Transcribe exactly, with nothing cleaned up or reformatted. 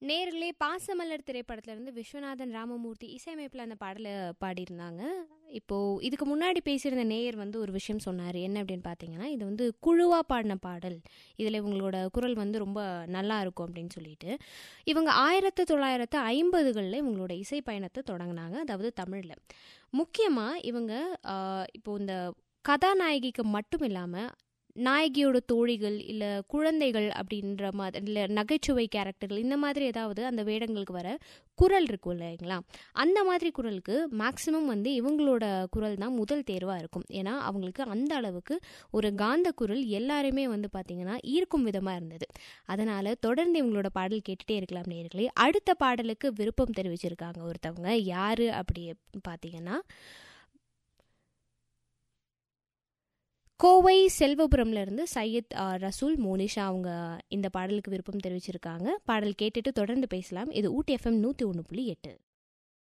நேர்களே பாசமலர் திரைப்படத்திலிருந்து விஸ்வநாதன் ராமமூர்த்தி இசையமைப்பில் அந்த பாடலை பாடியிருந்தாங்க. இப்போது இதுக்கு முன்னாடி பேசியிருந்த நேயர் வந்து ஒரு விஷயம் சொன்னார். என்ன அப்படின்னு பார்த்தீங்கன்னா, இது வந்து குழுவாக பாடின பாடல், இதில் இவங்களோட குரல் வந்து ரொம்ப நல்லா இருக்கும் அப்படின்னு சொல்லிட்டு. இவங்க ஆயிரத்தி தொள்ளாயிரத்து ஐம்பதுகளில் இவங்களோட இசை பயணத்தை தொடங்கினாங்க, அதாவது தமிழில். முக்கியமாக இவங்க இப்போது இந்த கதாநாயகிக்கு மட்டும் இல்லாமல் நாயகியோட தோழிகள் இல்லை குழந்தைகள் அப்படின்ற மாதிரி, இல்லை நகைச்சுவை கேரக்டர்கள், இந்த மாதிரி ஏதாவது அந்த வேடங்களுக்கு வர குரல் இருக்கும் இல்லைங்களா, அந்த மாதிரி குரலுக்கு மேக்ஸிமம் வந்து இவங்களோட குரல் தான் முதல் தேர்வாக இருக்கும். ஏன்னா அவங்களுக்கு அந்த அளவுக்கு ஒரு காந்த குரல் எல்லாருமே வந்து பார்த்திங்கன்னா ஈர்க்கும் விதமாக இருந்தது. அதனால் தொடர்ந்து இவங்களோட பாடல் கேட்டுகிட்டே இருக்கலாம் நேயர்களே. அடுத்த பாடலுக்கு விருப்பம் தெரிவிச்சிருக்காங்க ஒருத்தவங்க. யார் அப்படி பார்த்தீங்கன்னா, கோவை செல்வபுரம்ல இருந்து சையத் ரசூல் மோனிஷா அவங்க இந்த பாடலுக்கு விருப்பம் தெரிவிச்சிருக்காங்க. பாடல் கேட்டுட்டு தொடர்ந்து பேசலாம். இது ஊட்டி எஃப்எம் நூற்றி ஒன்று புள்ளி எட்டு.